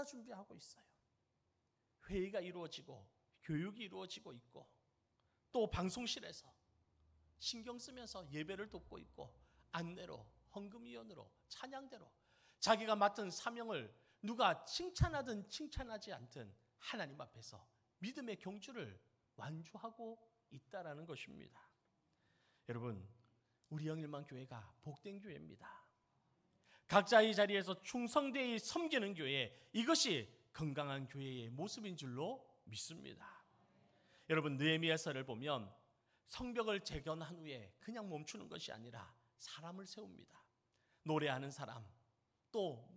준비하고 있어요. 회의가 이루어지고 교육이 이루어지고 있고 또 방송실에서 신경 쓰면서 예배를 돕고 있고 안내로, 헌금위원으로, 찬양대로 자기가 맡은 사명을 누가 칭찬하든 칭찬하지 않든 하나님 앞에서 믿음의 경주를 완주하고 있다라는 것입니다. 여러분, 우리 영일만교회가 복된 교회입니다. 각자의 자리에서 충성되이 섬기는 교회, 이것이 건강한 교회의 모습인 줄로 믿습니다. 여러분, 느헤미야서를 보면 성벽을 재건한 후에 그냥 멈추는 것이 아니라 사람을 세웁니다. 노래하는 사람, 또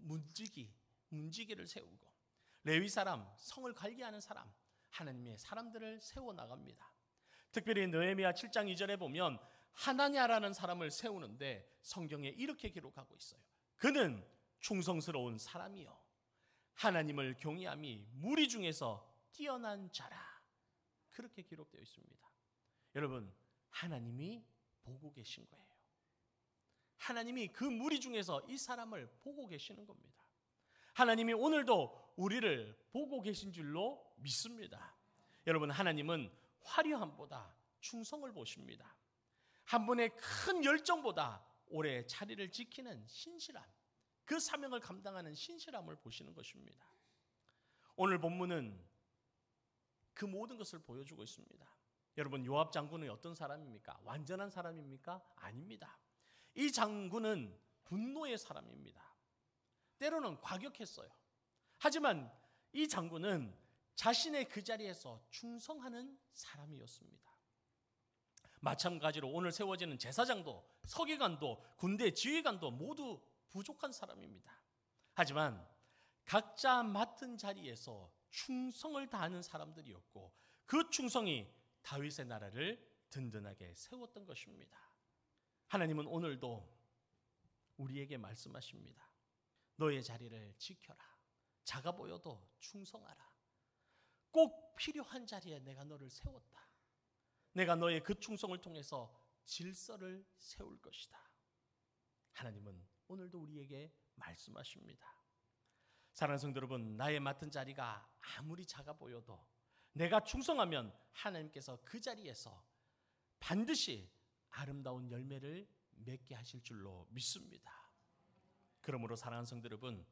문지기를 세우고 레위 사람, 성을 관리하는 사람, 하나님의 사람들을 세워나갑니다. 특별히 느헤미야 7장 2절에 보면 하나냐라는 사람을 세우는데 성경에 이렇게 기록하고 있어요. 그는 충성스러운 사람이요 하나님을 경외함이 무리 중에서 뛰어난 자라. 그렇게 기록되어 있습니다. 여러분, 하나님이 보고 계신 거예요. 하나님이 그 무리 중에서 이 사람을 보고 계시는 겁니다. 하나님이 오늘도 우리를 보고 계신 줄로 믿습니다. 여러분, 하나님은 화려함보다 충성을 보십니다. 한 분의 큰 열정보다 오래 자리를 지키는 신실함, 그 사명을 감당하는 신실함을 보시는 것입니다. 오늘 본문은 그 모든 것을 보여주고 있습니다. 여러분, 요압 장군은 어떤 사람입니까? 완전한 사람입니까? 아닙니다. 이 장군은 분노의 사람입니다. 때로는 과격했어요. 하지만 이 장군은 자신의 그 자리에서 충성하는 사람이었습니다. 마찬가지로 오늘 세워지는 제사장도 서기관도 군대 지휘관도 모두 부족한 사람입니다. 하지만 각자 맡은 자리에서 충성을 다하는 사람들이었고 그 충성이 다윗의 나라를 든든하게 세웠던 것입니다. 하나님은 오늘도 우리에게 말씀하십니다. 너의 자리를 지켜라. 작아 보여도 충성하라. 꼭 필요한 자리에 내가 너를 세웠다. 내가 너의 그 충성을 통해서 질서를 세울 것이다. 하나님은 오늘도 우리에게 말씀하십니다. 사랑하는 성도 여러분, 나의 맡은 자리가 아무리 작아 보여도 내가 충성하면 하나님께서 그 자리에서 반드시 아름다운 열매를 맺게 하실 줄로 믿습니다. 그러므로 사랑하는 성도 여러분,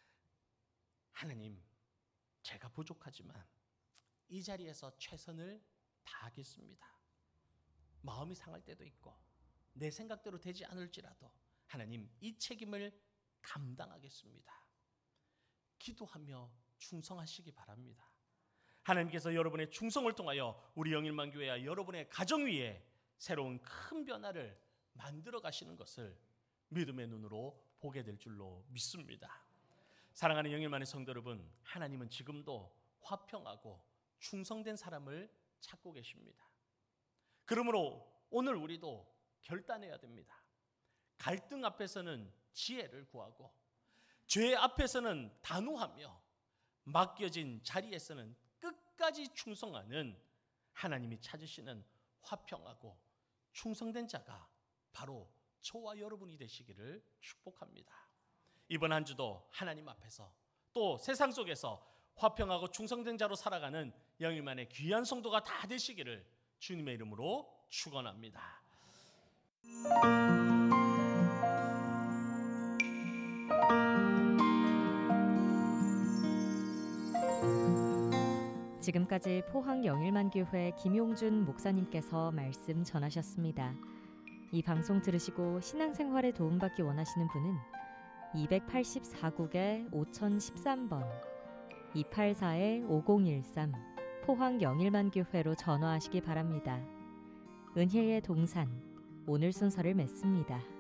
하나님, 제가 부족하지만 이 자리에서 최선을 다하겠습니다. 마음이 상할 때도 있고 내 생각대로 되지 않을지라도 하나님, 이 책임을 감당하겠습니다. 기도하며 충성하시기 바랍니다. 하나님께서 여러분의 충성을 통하여 우리 영일만교회와 여러분의 가정 위에 새로운 큰 변화를 만들어 가시는 것을 믿음의 눈으로 보게 될 줄로 믿습니다. 사랑하는 영일만의 성도 여러분, 하나님은 지금도 화평하고 충성된 사람을 찾고 계십니다. 그러므로 오늘 우리도 결단해야 됩니다. 갈등 앞에서는 지혜를 구하고 죄 앞에서는 단호하며 맡겨진 자리에서는 끝까지 충성하는 하나님이 찾으시는 화평하고 충성된 자가 바로 저와 여러분이 되시기를 축복합니다. 이번 한 주도 하나님 앞에서 또 세상 속에서 화평하고 충성된 자로 살아가는 영일만의 귀한 성도가 다 되시기를 주님의 이름으로 축원합니다. 지금까지 포항 영일만교회 김용준 목사님께서 말씀 전하셨습니다. 이 방송 들으시고 신앙생활에 도움받기 원하시는 분은 284국에 5013번 284-5013 포항 영일만교회로 전화하시기 바랍니다. 은혜의 동산, 오늘 순서를 맺습니다.